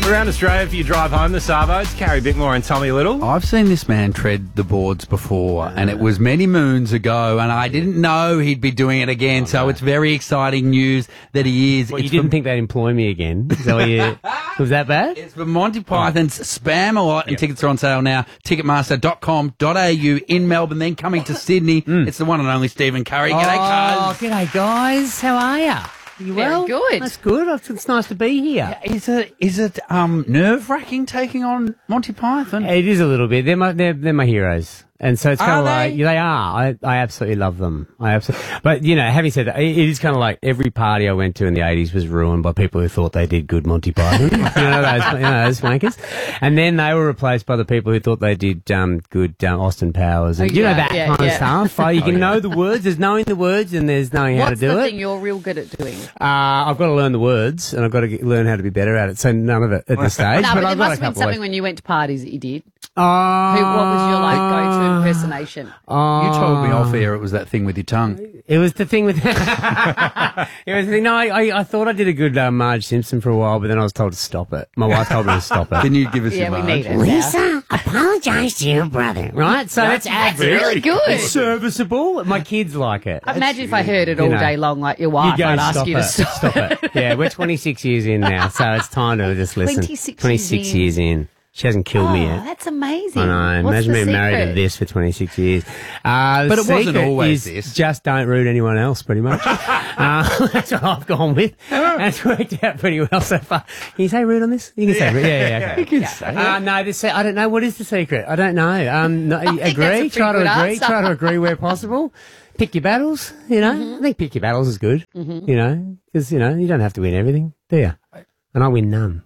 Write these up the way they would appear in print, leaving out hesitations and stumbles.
Around Australia, if you drive home, the Sarbos, Carrie Bickmore and Tommy Little. I've seen this man tread the boards before, and it was many moons ago, and I didn't know he'd be doing it again, so it's very exciting news that he is. Well, you didn't think they'd employ me again? So was that bad? It's for Monty Python's Spam a Lot, and tickets are on sale now. Ticketmaster.com.au in Melbourne, then coming to Sydney. It's the one and only Stephen Curry. G'day, cuz. G'day, guys. How are you? You well? Good. That's good. It's nice to be here. Is it nerve-wracking taking on Monty Python? It is a little bit. They're my heroes. And so it's kind Are of like, they? they are. I absolutely love them. But, having said that, it is kind of like every party I went to in the 80s was ruined by people who thought they did good Monty Python. those wankers. And then they were replaced by the people who thought they did good Austin Powers. And, that kind of stuff. You can know the words. There's knowing the words and there's knowing how to do it. What's the thing you're real good at doing? I've got to learn the words and I've got to learn how to be better at it. So none of it at this stage. No, but there I've got must a have been couple something of when you went to parties that you did. What What was your go-to impersonation? You told me off air it was that thing with your tongue. It was the thing with. It was the thing. No, I thought I did a good Marge Simpson for a while, but then I was told to stop it. My wife told me to stop it. Can you give us Yeah, your we need Marge? it. Lisa, apologise to your brother. Right? So that's average. really good. It's serviceable. My kids like it. Imagine if I heard it all day long like your wife. I'd ask you to stop it. Yeah, we're 26 years in now, so it's time to just listen. 26 years in. She hasn't killed me yet. That's amazing. I know. What's Imagine the being married secret? to this for 26 years. But it wasn't secret always is this. Just don't root anyone else, pretty much. That's what I've gone with. And it's worked out pretty well so far. Can you say root on this? You can say root. Yeah, okay. You can say it. No, I don't know. What is the secret? I don't know. No, think agree. that's a Try to pretty good agree. answer. Try to agree where possible. Pick your battles, I think pick your battles is good, because, you don't have to win everything, do you? And I win none.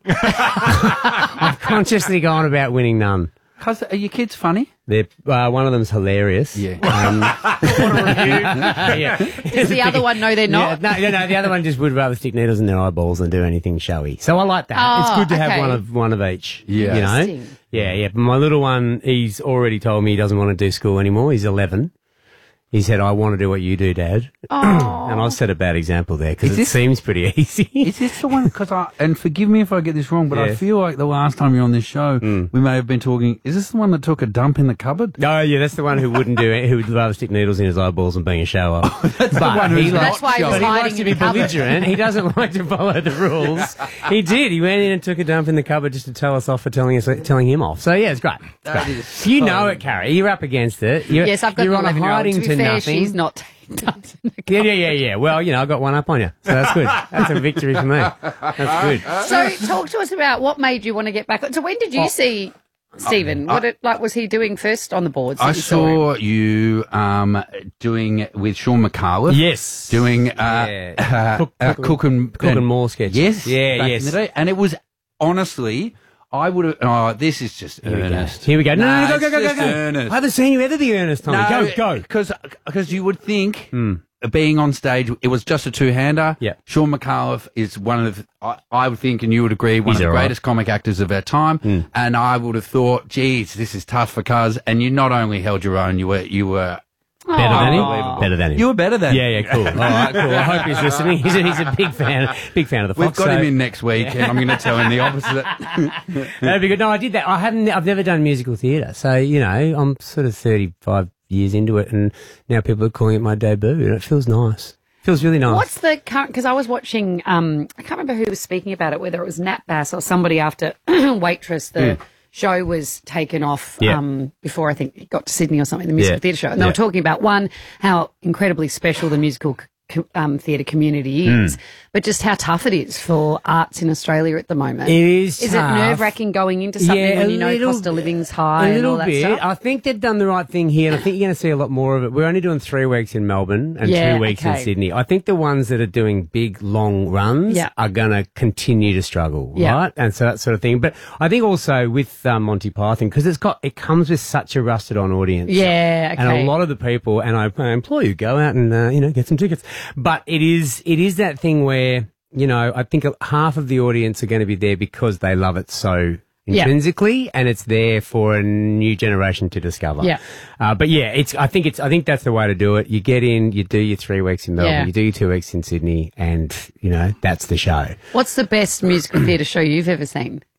I've consciously gone about winning none. Cuz, are your kids funny? They're, one of them's hilarious. Yeah. Yeah. Does the other one know they're not? Yeah, no, the other one just would rather stick needles in their eyeballs than do anything showy. So I like that. It's good to have okay. one of each. Yeah. Interesting. Yeah. But my little one, he's already told me he doesn't want to do school anymore. He's 11. He said, I want to do what you do, Dad. And I've set a bad example there because it seems pretty easy. Is this the one? Because and forgive me if I get this wrong, but I Yes. feel like the last time you're on this show, we may have been talking. Is this the one that took a dump in the cupboard? Oh, yeah, that's the one who wouldn't do it, who would rather stick needles in his eyeballs than being a show up. That's the one who's not That's why he was showing. But he hiding likes to in be the cupboard. belligerent. He doesn't like to follow the rules. He did. He went in and took a dump in the cupboard just to tell us off for telling him off. So yeah, it's great. That is You so- know it, Carrie. You're up against it. Yes, I've got You're an on a 11-year-old. hiding To be to fair, nothing. she's not taking dumps in the cupboard. Yeah. Well, I got one up on you, so that's good. That's a victory for me. That's good. So talk to us about what made you want to get back. So when did you see Stephen? Was he doing first on the boards? that I you saw you doing with Sean McAuliffe. Yes. Doing Cook and More sketches. Yes. Yeah. back Yes. in the day. And it was honestly, I would have. Oh, this is just earnest. Here we go. No, Nah, go. it's just earnest. I haven't seen you ever be earnest, Tommy. Go. Because you would think being on stage, it was just a two-hander. Yeah. Sean McAuliffe is one of the, I would think, and you would agree, one He's of the all right. greatest comic actors of our time. And I would have thought, geez, this is tough for Cuz. And you not only held your own, you were Better than him. Unbelievable. Better than him. You were better than Yeah, cool. All right, cool. I hope he's listening. He's a big fan of the Fox. We've got so him in next week, and I'm going to tell him the opposite. That'd be good. No, I did that. I've never done musical theatre, so I'm sort of 35 years into it, and now people are calling it my debut, and it feels nice. Feels really nice. What's the current? Because I was watching. I can't remember who was speaking about it. Whether it was Nat Bass or somebody after Waitress. The show was taken off before I think it got to Sydney or something. The musical theatre show, and they were talking about how incredibly special the musical theatre community is, but just how tough it is for arts in Australia at the moment. It is Is tough. it nerve-wracking going into something Yeah, when you know cost of living's high A and little all that bit. stuff? I think they've done the right thing here, and I think you're going to see a lot more of it. We're only doing 3 weeks in Melbourne and 2 weeks in okay. Sydney. I think the ones that are doing big, long runs are going to continue to struggle, right? And so that sort of thing. But I think also with Monty Python, because it comes with such a rusted-on audience. Yeah, okay. And a lot of the people, and I implore you, go out and get some tickets. But it is that thing where, I think half of the audience are going to be there because they love it so intrinsically, and it's there for a new generation to discover. Yeah. But yeah, I think that's the way to do it. You get in, you do your 3 weeks in Melbourne, you do your 2 weeks in Sydney, and that's the show. What's the best musical theatre show you've ever seen?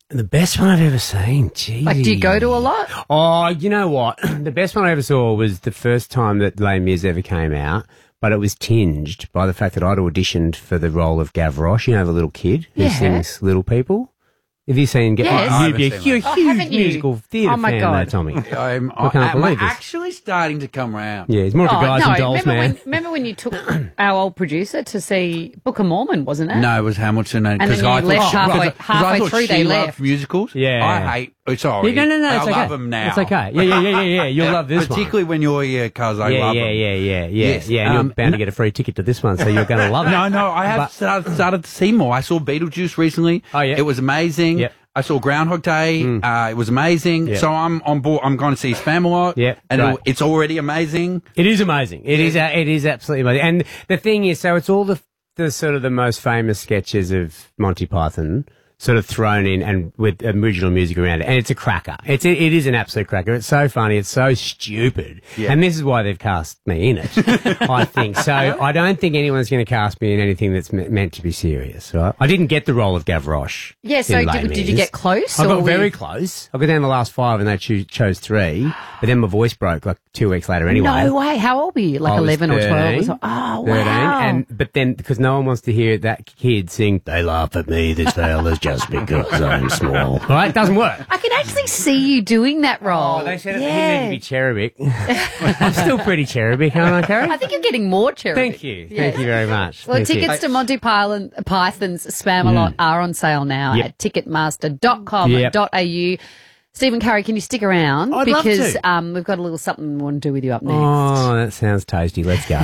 The best one I've ever seen. Jeez. Like, do you go to a lot? Oh, you know what? The best one I ever saw was the first time that Les Mis ever came out, but it was tinged by the fact that I'd auditioned for the role of Gavroche, you know, the little kid who sings Little People. Have you seen Yes. You'd be a huge haven't you? musical theatre Oh, my fan, God. though, Tommy. I'm I can't believe this. actually starting to come round. Yeah, he's more of a guys and dolls remember man. remember when you took our old producer to see Book of Mormon, wasn't it? No, it was Hamilton. And then you left halfway through, they left. musicals. Yeah. I hate. Sorry. Yeah, no, I it's okay. love them now. It's okay. Yeah. You'll love this one. Particularly when you're here, because I love them. Yeah. Yes, And you're bound to get a free ticket to this one, so you're going to love it. No, I have started to see more. I saw Beetlejuice recently. Oh, yeah. It was amazing. Yep. I saw Groundhog Day. It was amazing. Yep. So I'm on board. I'm going to see Spamalot. Yep, And right. it's already amazing. It is amazing. It is absolutely amazing. And the thing is, so it's all the sort of the most famous sketches of Monty Python sort of thrown in and with original music around it. And it's a cracker. It is an absolute cracker. It's so funny. It's so stupid. Yeah. And this is why they've cast me in it, I think. So I don't think anyone's going to cast me in anything that's meant to be serious, right? I didn't get the role of Gavroche. Yeah, so in Les did you Mis. get close? I got or very close. I got down the last 5 and they chose 3. But then my voice broke like 2 weeks later anyway. No way. How old were you? Like I was 11 or 12? 13. Or so? Oh, 13, wow. but then because no one wants to hear that kid sing, they laugh at me, this fella's just because I'm small. Right? It doesn't work. I can actually see you doing that role. Oh, they said it needed to be cherubic. I'm still pretty cherubic, aren't I, Carrie? I think you're getting more cherubic. Thank you. Yeah. Thank you very much. Well, Thank you. tickets to Monty Python's Spamalot are on sale now Yep. at ticketmaster.com.au. Stephen Curry, can you stick around? I'd love because to. we've got a little something we want to do with you up next. Oh, that sounds tasty. Let's go.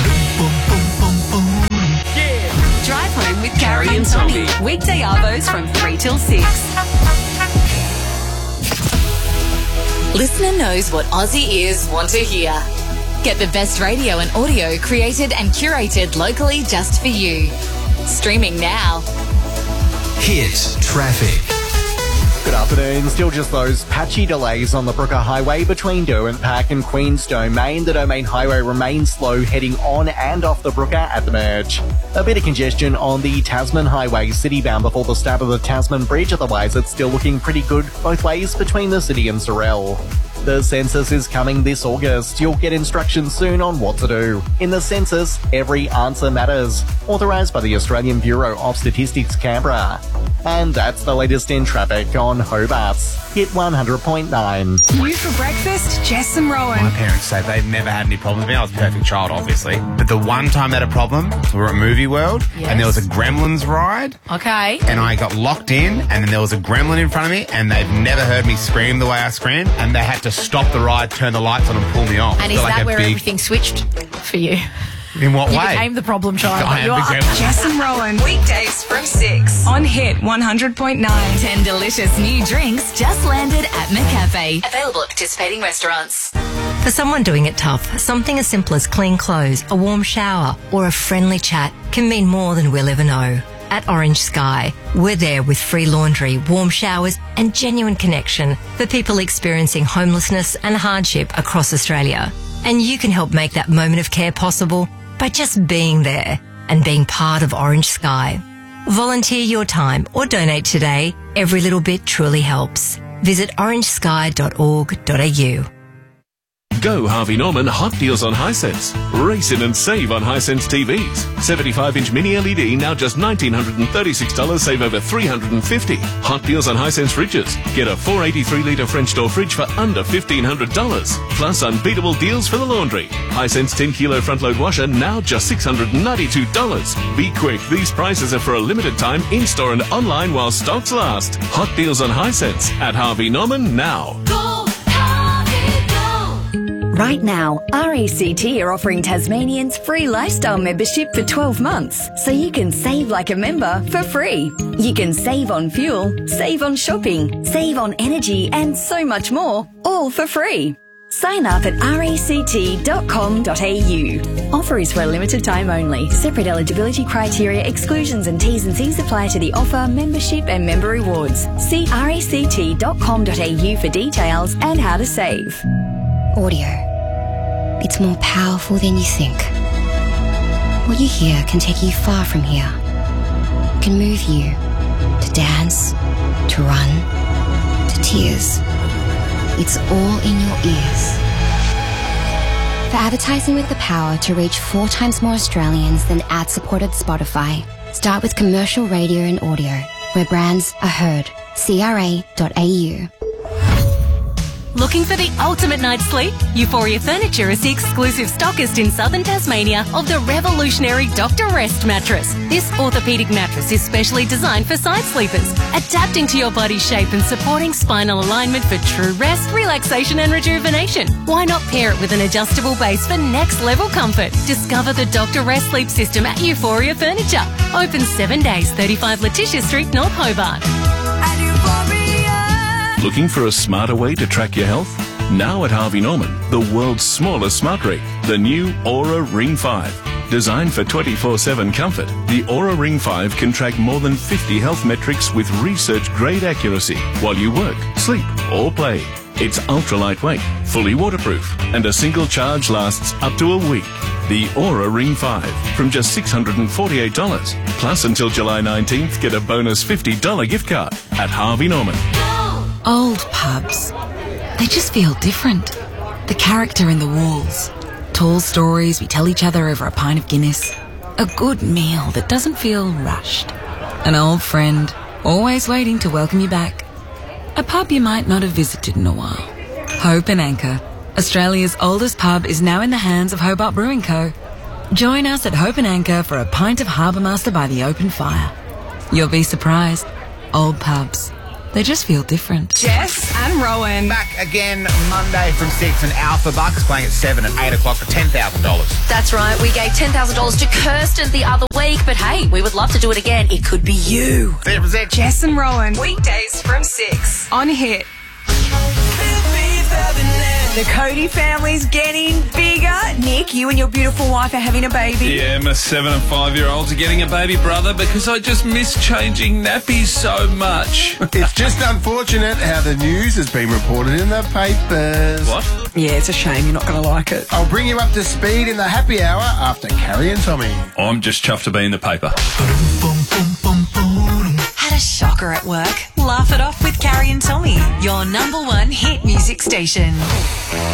Drive home with Carrie and Tommy. Weekday arvos from 3 till 6. Listener knows what Aussie ears want to hear. Get the best radio and audio created and curated locally just for you. Streaming now. Hit traffic. Good afternoon. Still just those patchy delays on the Brooker Highway between Derwent Park and Queens Domain. The Domain Highway remains slow heading on and off the Brooker at the merge. A bit of congestion on the Tasman Highway citybound before the start of the Tasman Bridge. Otherwise, it's still looking pretty good both ways between the city and Sorell. The census is coming this August. You'll get instructions soon on what to do. In the census, every answer matters. Authorised by the Australian Bureau of Statistics, Canberra. And that's the latest in traffic on Hobart's Hit 100.9. You for breakfast, Jess and Rowan. My parents say they've never had any problems with me. I was a perfect child, obviously. But the one time they had a problem, we were at Movie World, and there was a Gremlins ride, Okay. and I got locked in, and then there was a gremlin in front of me, and they've never heard me scream the way I screamed, and they had to stop the ride, turn the lights on, and pull me off. And is that where everything switched for you? In what You way? became the problem child. I am You the are. gremlin. Jess and Rowan. Weekdays from 6 on Hit 100.9. 10 delicious new drinks just landed at McCafe. Available at participating restaurants. For someone doing it tough, something as simple as clean clothes, a warm shower, or a friendly chat can mean more than we'll ever know. At Orange Sky, we're there with free laundry, warm showers, and genuine connection for people experiencing homelessness and hardship across Australia. And you can help make that moment of care possible by just being there and being part of Orange Sky. Volunteer your time or donate today. Every little bit truly helps. Visit orangesky.org.au. Go Harvey Norman Hot Deals on Hisense. Race in and save on Hisense TVs. 75-inch mini LED now just $1,936, save over $350. Hot Deals on Hisense fridges. Get a 483-litre French door fridge for under $1,500. Plus unbeatable deals for the laundry. Hisense 10-kilo front-load washer now just $692. Be quick, these prices are for a limited time in-store and online while stocks last. Hot Deals on Hisense at Harvey Norman now. Right now, RACT are offering Tasmanians free lifestyle membership for 12 months, so you can save like a member for free. You can save on fuel, save on shopping, save on energy, and so much more, all for free. Sign up at ract.com.au. Offer is for a limited time only. Separate eligibility criteria, exclusions and T's and C's apply to the offer, membership and member rewards. See ract.com.au for details and how to save. Audio. It's more powerful than you think. What you hear can take you far from here. It can move you to dance, to to run, to tears. It's all in your ears. For advertising with the power to reach 4 times more Australians than ad-supported Spotify, start with commercial radio and audio, where brands are heard. CRA.au. Looking for the ultimate night's sleep? Euphoria Furniture is the exclusive stockist in southern Tasmania of the revolutionary Dr. Rest mattress. This orthopedic mattress is specially designed for side sleepers, adapting to your body's shape and supporting spinal alignment for true rest, relaxation and rejuvenation. Why not pair it with an adjustable base for next level comfort? Discover the Dr. Rest sleep system at Euphoria Furniture. Open 7 days, 35 Letitia Street, North Hobart. Looking for a smarter way to track your health? Now at Harvey Norman, the world's smallest smart ring, the new Aura Ring 5. Designed for 24/7 comfort, the Aura Ring 5 can track more than 50 health metrics with research-grade accuracy while you work, sleep or play. It's ultra lightweight, fully waterproof, and a single charge lasts up to a week. The Aura Ring 5 from just $648. Plus, until July 19th, get a bonus $50 gift card at Harvey Norman. Old pubs. They just feel different. The character in the walls. Tall stories we tell each other over a pint of Guinness. A good meal that doesn't feel rushed. An old friend, always waiting to welcome you back. A pub you might not have visited in a while. Hope and Anchor, Australia's oldest pub, is now in the hands of Hobart Brewing Co. Join us at Hope and Anchor for a pint of Harbour Master by the open fire. You'll be surprised. Old pubs. They just feel different. Jess and Rowan. Back again Monday from 6 and Alpha Bucks playing at 7 and 8 o'clock for $10,000. That's right. We gave $10,000 to Kirsten the other week, but hey, we would love to do it again. It could be you. Jess and Rowan. Weekdays from 6 on Hit. The Cody family's getting bigger. Nick, you and your beautiful wife are having a baby. Yeah, my 7 and 5 year olds are getting a baby brother because I just miss changing nappies so much. It's just unfortunate how the news has been reported in the papers. What? Yeah, it's a shame. You're not going to like it. I'll bring you up to speed in the happy hour after Carrie and Tommy. I'm just chuffed to be in the paper. Had a shocker at work? Laugh it off with Carrie and Tommy, your number 1 hit music station.